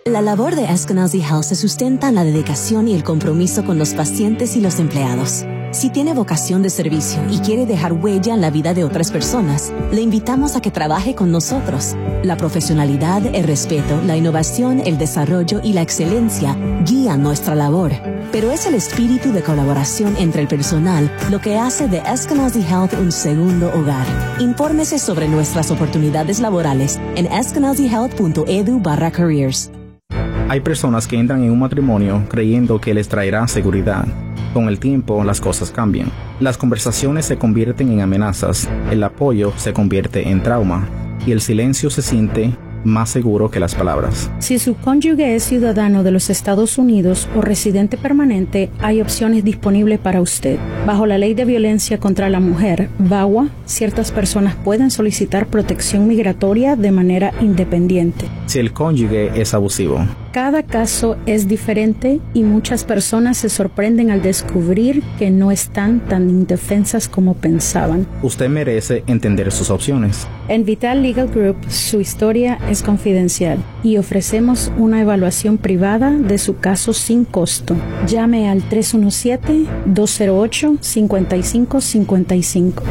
La labor de Eskenazi Health se sustenta en la dedicación y el compromiso con los pacientes y los empleados. Si tiene vocación de servicio y quiere dejar huella en la vida de otras personas, le invitamos a que trabaje con nosotros. La profesionalidad, el respeto, la innovación, el desarrollo y la excelencia guían nuestra labor. Pero es el espíritu de colaboración entre el personal lo que hace de Eskenazi Health un segundo hogar. Infórmese sobre nuestras oportunidades laborales en eskenazihealth.edu/careers. Hay personas que entran en un matrimonio creyendo que les traerá seguridad. Con el tiempo, las cosas cambian. Las conversaciones se convierten en amenazas, el apoyo se convierte en trauma y el silencio se siente más seguro que las palabras. Si su cónyuge es ciudadano de los Estados Unidos o residente permanente, hay opciones disponibles para usted. Bajo la Ley de Violencia contra la Mujer, VAWA, ciertas personas pueden solicitar protección migratoria de manera independiente. Si el cónyuge es abusivo. Cada caso es diferente y muchas personas se sorprenden al descubrir que no están tan indefensas como pensaban. Usted merece entender sus opciones. En Vital Legal Group, su historia es confidencial y ofrecemos una evaluación privada de su caso sin costo. Llame al 317-208-5555.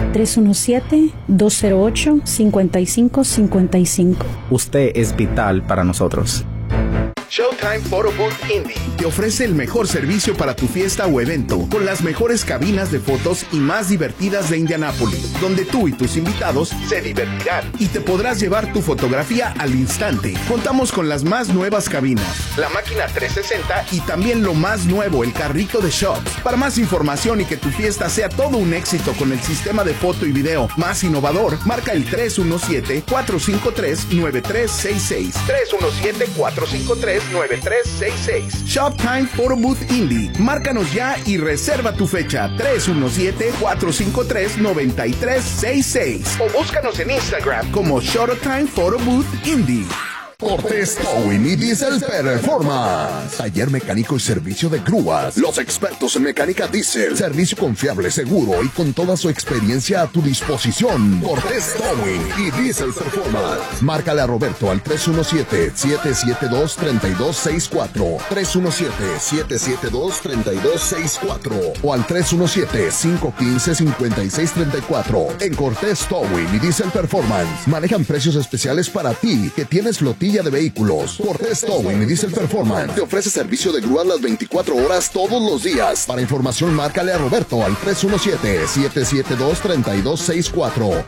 317-208-5555. Usted es vital para nosotros. Showtime Photo Booth Indie te ofrece el mejor servicio para tu fiesta o evento, con las mejores cabinas de fotos y más divertidas de Indianápolis, donde tú y tus invitados se divertirán y te podrás llevar tu fotografía al instante. Contamos con las más nuevas cabinas, la máquina 360 y también lo más nuevo, el carrito de shots. Para más información y que tu fiesta sea todo un éxito con el sistema de foto y video más innovador, marca el 317-453-9366. 317-453-9366. Shoptime Photo Booth Indie. Márcanos ya y reserva tu fecha. 317-453-9366. O búscanos en Instagram como Showtime Photo Booth Indie. Cortés Towing y Diesel Performance. Taller mecánico y servicio de grúas. Los expertos en mecánica diésel. Servicio confiable, seguro y con toda su experiencia a tu disposición. Cortés Towing y Diesel Performance. Márcale a Roberto al 317-772-3264. 317-772-3264. O al 317-515-5634. En Cortés Towing y Diesel Performance manejan precios especiales para ti que tienes flotilla de vehículos. Cortés Towing y Diesel Performance te ofrece servicio de grúa las 24 horas todos los días. Para información, márcale a Roberto al 317-772-3264.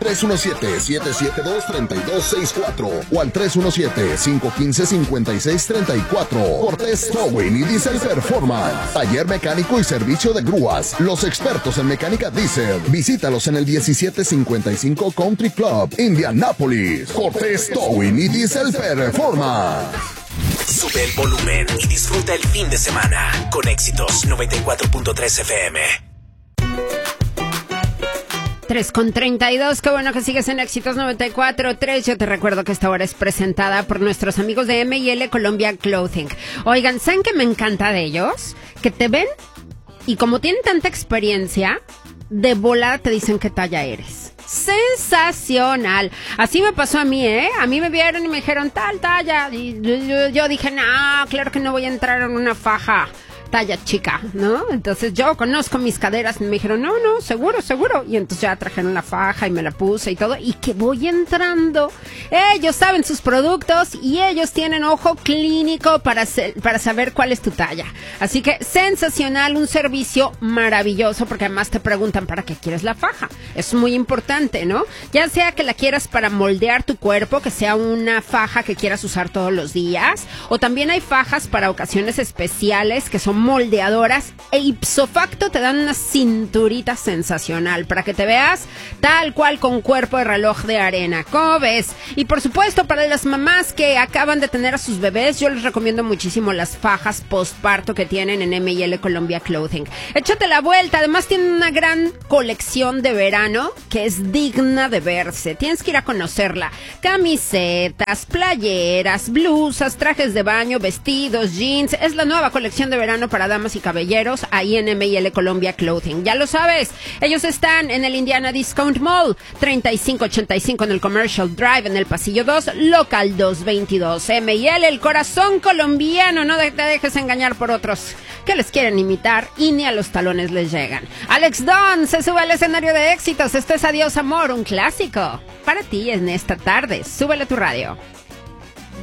317-772-3264 o al 317-515-5634. Cortés Towing y Diesel Performance. Taller mecánico y servicio de grúas. Los expertos en mecánica diesel. Visítalos en el 1755 Country Club, Indianápolis. Cortés Towing y Diesel Performance. Sube el volumen y disfruta el fin de semana con Éxitos 94.3 FM. 3:32, qué bueno que sigues en Éxitos 94.3. Yo te recuerdo que esta hora es presentada por nuestros amigos de M&L Colombia Clothing. Oigan, ¿saben qué me encanta de ellos? Que te ven y como tienen tanta experiencia, de volada te dicen qué talla eres. Sensacional. Así me pasó a mí, ¿eh? A mí me vieron y me dijeron tal talla. Y yo dije, no, claro que no voy a entrar en una faja talla chica, ¿no? Entonces yo conozco mis caderas y me dijeron, no, seguro. Y entonces ya trajeron la faja y me la puse y todo. Y que voy entrando. Ellos saben sus productos y ellos tienen ojo clínico para saber cuál es tu talla. Así que sensacional, un servicio maravilloso porque además te preguntan para qué quieres la faja. Es muy importante, ¿no? Ya sea que la quieras para moldear tu cuerpo, que sea una faja que quieras usar todos los días, o también hay fajas para ocasiones especiales que son moldeadoras e ipso facto te dan una cinturita sensacional para que te veas tal cual con cuerpo de reloj de arena. ¿Cómo ves? Y por supuesto para las mamás que acaban de tener a sus bebés, yo les recomiendo muchísimo las fajas postparto que tienen en M&L Colombia Clothing. Échate la vuelta, además tienen una gran colección de verano que es digna de verse. Tienes que ir a conocerla. Camisetas, playeras, blusas, trajes de baño, vestidos, jeans. Es la nueva colección de verano para damas y caballeros ahí en M&L Colombia Clothing. Ya lo sabes, ellos están en el Indiana Discount Mall, 3585 en el Commercial Drive, en el pasillo 2, local 222. M&L, el corazón colombiano, no te dejes engañar por otros que les quieren imitar y ni a los talones les llegan. Alex Don se sube al escenario de éxitos. Esto es Adiós Amor, un clásico para ti en esta tarde. Súbele a tu radio.